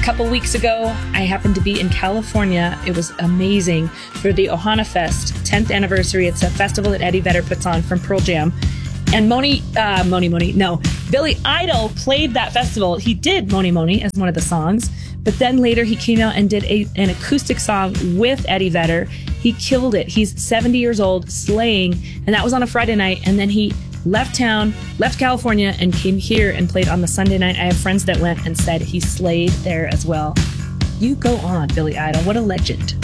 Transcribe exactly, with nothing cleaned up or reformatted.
couple weeks ago, I happened to be in California. It was amazing for the Ohana Fest tenth anniversary. It's a festival that Eddie Vedder puts on from Pearl Jam. And Moni, uh, Moni Moni, no, Billy Idol played that festival. He did Moni Moni as one of the songs, but then later he came out and did a, an acoustic song with Eddie Vedder. He killed it. He's seventy years old, slaying, and that was on a Friday night. And then he left town, left California, and came here and played on the Sunday night. I have friends that went and said he slayed there as well. You go on, Billy Idol. What a legend.